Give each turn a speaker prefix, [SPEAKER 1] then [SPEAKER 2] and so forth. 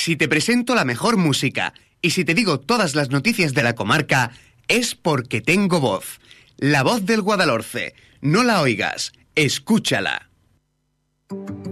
[SPEAKER 1] Si te presento la mejor música y si te digo todas las noticias de la comarca, es porque tengo voz. La voz del Guadalhorce. No la oigas, escúchala.